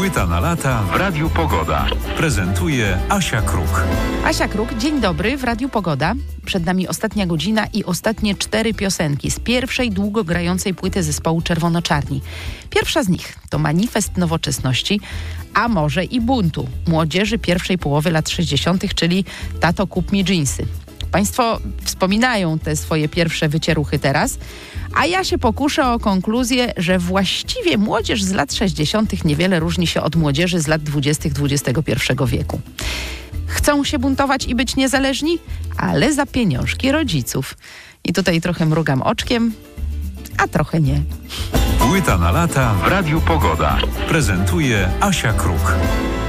Płyta na lata w Radiu Pogoda. Prezentuje Asia Kruk. Asia Kruk, dzień dobry w Radiu Pogoda. Przed nami ostatnia godzina i ostatnie 4 piosenki z pierwszej długo grającej płyty zespołu Czerwono-Czarni. Pierwsza z nich to manifest nowoczesności, a może i buntu młodzieży pierwszej połowy lat 60., czyli Tato, kup mi dżinsy. Państwo wspominają te swoje pierwsze wycieruchy teraz, a ja się pokuszę o konkluzję, że właściwie młodzież z lat 60. niewiele różni się od młodzieży z lat 20. XXI wieku. Chcą się buntować i być niezależni, ale za pieniążki rodziców. I tutaj trochę mrugam oczkiem, a trochę nie. Płyta na lata w Radiu Pogoda. Prezentuje Asia Kruk.